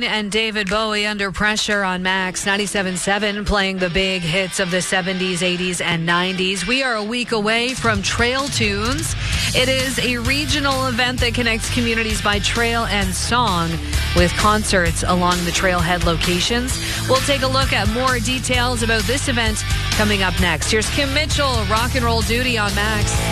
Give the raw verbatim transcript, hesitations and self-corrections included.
and David Bowie, Under Pressure on Max ninety-seven point seven, playing the big hits of the seventies, eighties, and nineties. We are a week away from Trail Tunes. It is a regional event that connects communities by trail and song with concerts along the trailhead locations. We'll take a look at more details about this event coming up next. Here's Kim Mitchell, Rock and Roll Duty on Max.